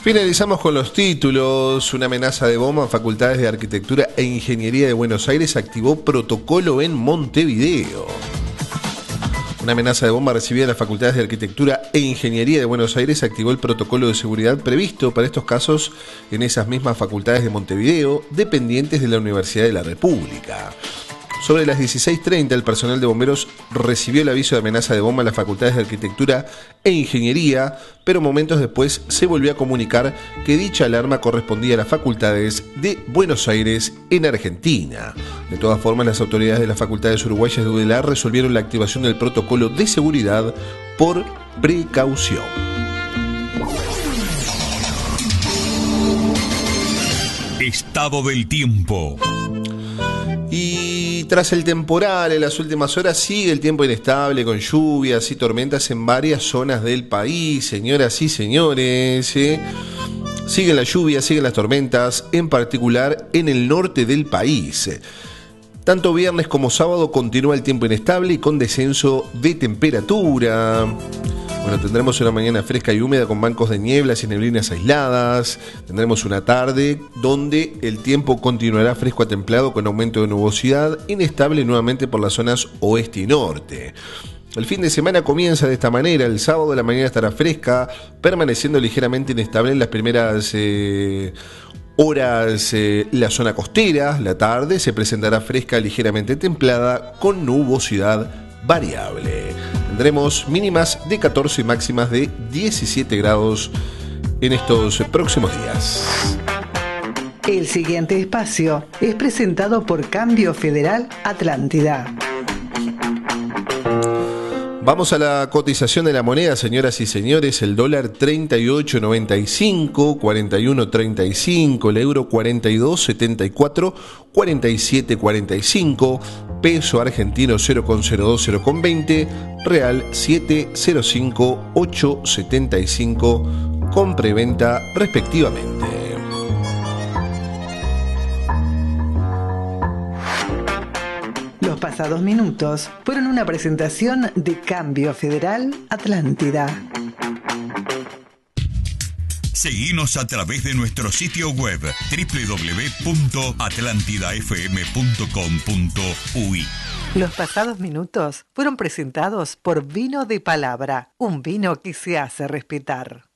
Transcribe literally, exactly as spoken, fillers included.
Finalizamos con los títulos. Una amenaza de bomba en facultades de Arquitectura e Ingeniería de Buenos Aires activó protocolo en Montevideo. Una amenaza de bomba recibida en las facultades de Arquitectura e Ingeniería de Buenos Aires activó el protocolo de seguridad previsto para estos casos en esas mismas facultades de Montevideo, dependientes de la Universidad de la República. Sobre las dieciséis treinta, el personal de bomberos recibió el aviso de amenaza de bomba en las facultades de Arquitectura e Ingeniería, pero momentos después se volvió a comunicar que dicha alarma correspondía a las facultades de Buenos Aires en Argentina. De todas formas, las autoridades de las facultades uruguayas de U D L A resolvieron la activación del protocolo de seguridad por precaución. Estado del tiempo. Y tras el temporal en las últimas horas sigue el tiempo inestable con lluvias y tormentas en varias zonas del país, señoras y señores. ¿eh? Siguen las lluvias, siguen las tormentas, en particular en el norte del país. Tanto viernes como sábado continúa el tiempo inestable y con descenso de temperatura. Bueno, tendremos una mañana fresca y húmeda con bancos de nieblas y neblinas aisladas. Tendremos una tarde donde el tiempo continuará fresco a templado con aumento de nubosidad, inestable nuevamente por las zonas oeste y norte. El fin de semana comienza de esta manera. El sábado la mañana estará fresca, permaneciendo ligeramente inestable en las primeras eh, horas eh, la zona costera. La tarde se presentará fresca, ligeramente templada, con nubosidad variable. Tendremos mínimas de catorce y máximas de diecisiete grados en estos próximos días. El siguiente espacio es presentado por Cambio Federal Atlántida. Vamos a la cotización de la moneda, señoras y señores. El dólar treinta y ocho noventa y cinco, cuarenta y uno treinta y cinco, el euro cuarenta y dos setenta y cuatro, cuarenta y siete cuarenta y cinco, peso argentino cero coma cero dos, cero coma veinte, real siete cero cinco, ocho setenta y cinco, compra y venta respectivamente. Los pasados minutos fueron una presentación de Cambio Federal Atlántida. Seguinos a través de nuestro sitio web doble u doble u doble u punto atlántida f m punto com punto u y. Los pasados minutos fueron presentados por Vino de Palabra, un vino que se hace respetar.